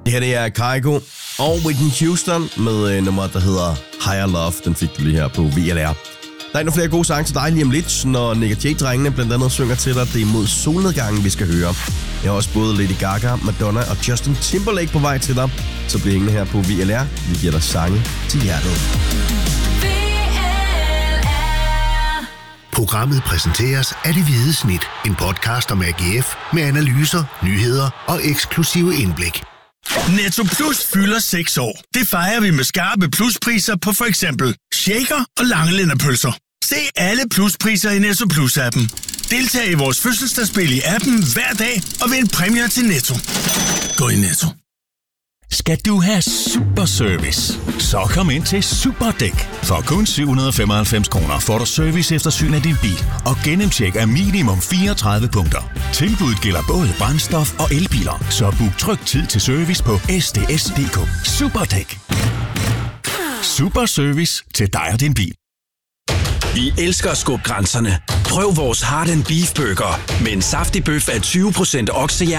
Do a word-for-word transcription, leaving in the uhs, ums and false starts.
Det her det er Kygo og Whitney Houston med øh, nummeret, der hedder Higher Love. Den fik du lige her på V L R. Der er endnu flere gode sange til dig lige om lidt, når Nick og Jay-drengene blandt andet synger til dig. Det er mod solnedgangen, vi skal høre. Jeg har også både Lady Gaga, Madonna og Justin Timberlake på vej til dig. Så bliver hængende her på V L R. Vi giver dig sange til hjertet. Programmet præsenteres af Det Hvide Snit. En podcast om A G F med analyser, nyheder og eksklusive indblik. Netto Plus fylder seks år. Det fejrer vi med skarpe pluspriser på for eksempel shaker og langelænderpølser. Se alle pluspriser i Netto Plus-appen. Deltag i vores fødselsdagsspil i appen hver dag og vind præmier til Netto. Gå i Netto. Skal du have super service? Så kom ind til Superdæk. For kun syv hundrede og femoghalvfems kroner får du service efter syn af din bil og gennemtjek af minimum fireogtredive punkter. Tilbuddet gælder både brændstof og elbiler, så book tryg tid til service på S D S punktum D K. Superdæk. Super service til dig og din bil. Vi elsker at skubbe grænserne. Prøv vores Heart and Beef Burger med en saftig bøf af tyve procent oksehjerte